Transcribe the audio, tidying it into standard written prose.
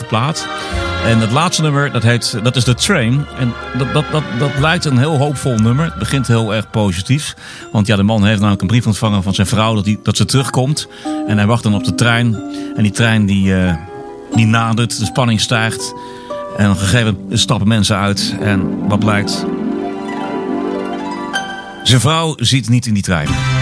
plaat. En het laatste nummer, dat is The Train. En dat lijkt een heel hoopvol nummer. Het begint heel erg positief. Want ja, de man heeft namelijk een brief ontvangen van zijn vrouw dat ze terugkomt. En hij wacht dan op de trein. En die trein die nadert, de spanning stijgt. En op een gegeven moment stappen mensen uit. En wat blijkt? Zijn vrouw zit niet in die trein.